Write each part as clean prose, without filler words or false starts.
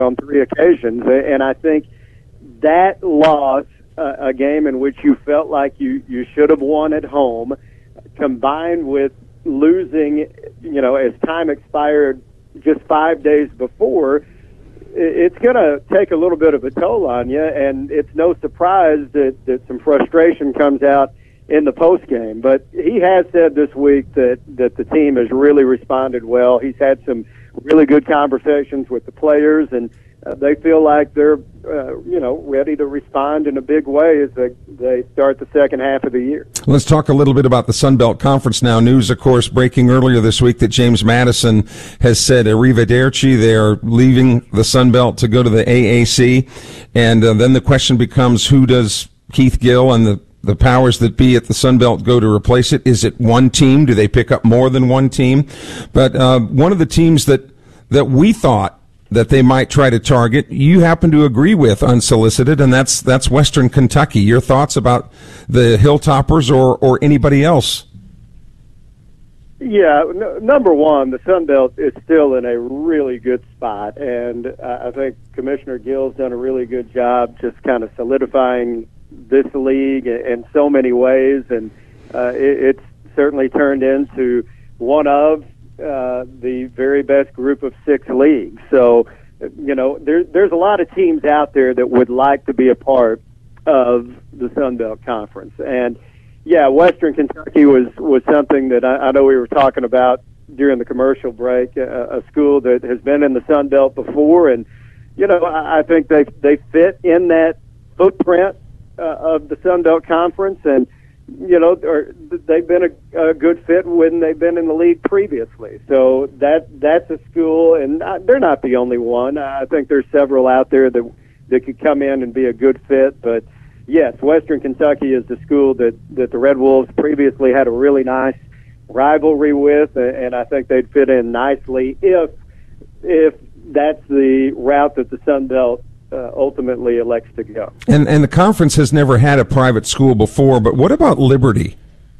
on 3 occasions. And I think that loss, a game in which you felt like you should have won at home, combined with losing, as time expired just 5 days before, it's going to take a little bit of a toll on you, and it's no surprise that some frustration comes out in the postgame. But he has said this week that the team has really responded well. He's had some really good conversations with the players, and they feel like they're, ready to respond in a big way as they start the second half of the year. Let's talk a little bit about the Sun Belt Conference now. News, of course, breaking earlier this week that James Madison has said arrivederci. They are leaving the Sun Belt to go to the AAC. And then the question becomes, who does Keith Gill and the powers that be at the Sun Belt go to replace it? Is it one team? Do they pick up more than one team? But one of the teams that we thought that they might try to target, you happen to agree with unsolicited, and that's Western Kentucky. Your thoughts about the Hilltoppers or anybody else? Yeah, number one, the Sun Belt is still in a really good spot, and I think Commissioner Gill's done a really good job just kind of solidifying this league in so many ways, and it's certainly turned into one of the very best group of 6 leagues. So, there's a lot of teams out there that would like to be a part of the Sun Belt Conference. And, yeah, Western Kentucky was something that I know we were talking about during the commercial break, a school that has been in the Sun Belt before. And, I think they fit in that footprint of the Sun Belt Conference, and they've been a good fit when they've been in the league previously. So that's a school, and they're not the only one. I think there's several out there that could come in and be a good fit. But yes, Western Kentucky is the school that the Red Wolves previously had a really nice rivalry with, and I think they'd fit in nicely if that's the route that the Sun Belt ultimately elects to go. And the conference has never had a private school before, but what about Liberty?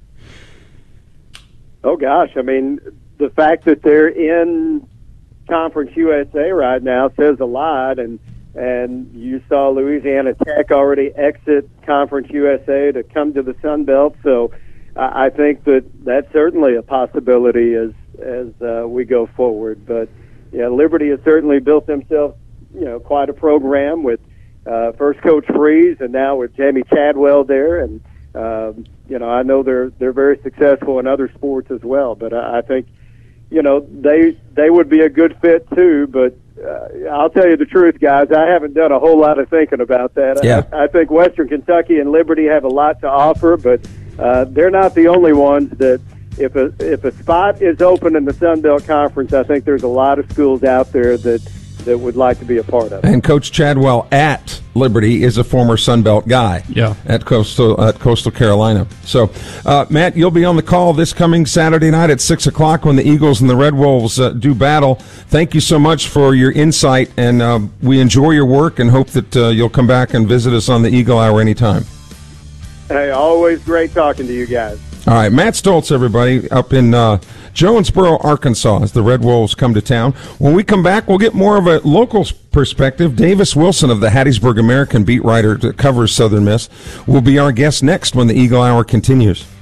Oh, gosh. I mean, the fact that they're in Conference USA right now says a lot, and you saw Louisiana Tech already exit Conference USA to come to the Sun Belt, so I think that's certainly a possibility as we go forward. But, yeah, Liberty has certainly built themselves quite a program with first Coach Freeze and now with Jamie Chadwell there, and I know they're very successful in other sports as well. But I think they would be a good fit too. But I'll tell you the truth, guys, I haven't done a whole lot of thinking about that. Yeah. I think Western Kentucky and Liberty have a lot to offer, but they're not the only ones that. If a spot is open in the Sun Belt Conference, I think there's a lot of schools out there that would like to be a part of it. And Coach Chadwell at Liberty is a former Sun Belt guy. Yeah. At Coastal Carolina. So, Matt, you'll be on the call this coming Saturday night at 6 o'clock when the Eagles and the Red Wolves do battle. Thank you so much for your insight, and we enjoy your work and hope that you'll come back and visit us on the Eagle Hour anytime. Hey, always great talking to you guys. All right, Matt Stoltz, everybody, up in Jonesboro, Arkansas, as the Red Wolves come to town. When we come back, we'll get more of a local perspective. Davis Wilson of the Hattiesburg American beat writer that covers Southern Miss will be our guest next when the Eagle Hour continues.